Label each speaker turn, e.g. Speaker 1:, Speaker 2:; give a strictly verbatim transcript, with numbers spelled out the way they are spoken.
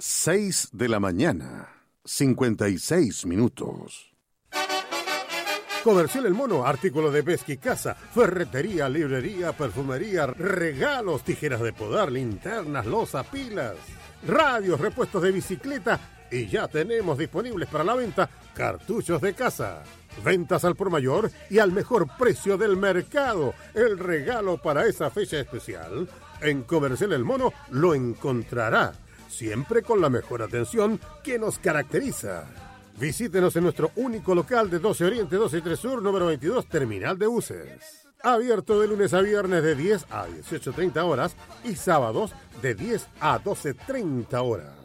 Speaker 1: seis de la mañana, cincuenta y seis minutos.
Speaker 2: Comercial El Mono, artículo de pesca y caza, ferretería, librería, perfumería, regalos, tijeras de podar, linternas, loza, pilas, radios, repuestos de bicicleta y ya tenemos disponibles para la venta cartuchos de caza. Ventas al por mayor y al mejor precio del mercado. El regalo para esa fecha especial. En Comercial El Mono lo encontrará, siempre con la mejor atención que nos caracteriza. Visítenos en nuestro único local de doce Oriente, doce y tres Sur, número veintidós, Terminal de Buses. Abierto de lunes a viernes de diez a dieciocho treinta horas y sábados de diez a doce treinta horas.